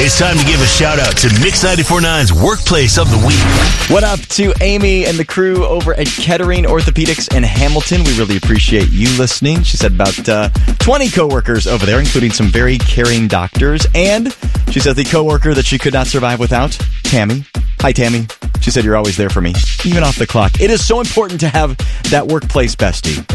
It's time to give a shout out to Mix 94.9's Workplace of the Week. What up to Amy and the crew over at Kettering Orthopedics in Hamilton? We really appreciate you listening. She said about 20 coworkers over there, including some very caring doctors. And she said the coworker that she could not survive without, Tammy. Hi, Tammy. She said you're always there for me, even off the clock. It is so important to have that workplace bestie.